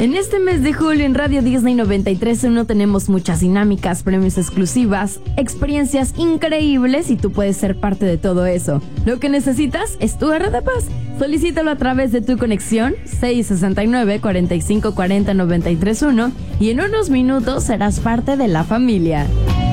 En este mes de julio en Radio Disney 93.1 tenemos muchas dinámicas, premios exclusivas, experiencias increíbles y tú puedes ser parte de todo eso. Lo que necesitas es tu garra de paz. Solicítalo a través de tu conexión 669-4540-931 y en unos minutos serás parte de la familia.